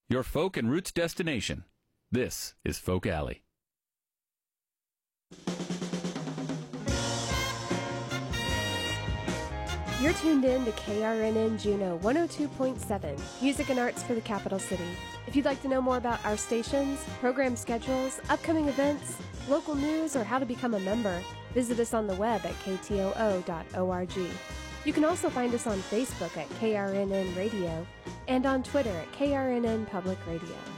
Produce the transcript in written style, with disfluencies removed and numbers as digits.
your folk and roots destination. This is Folk Alley. You're tuned in to KRNN Juneau 102.7, music and arts for the capital city. If you'd like to know more about our stations, program schedules, upcoming events, local news, or how to become a member, visit us on the web at ktoo.org. You can also find us on Facebook at KRNN Radio and on Twitter at KRNN Public Radio.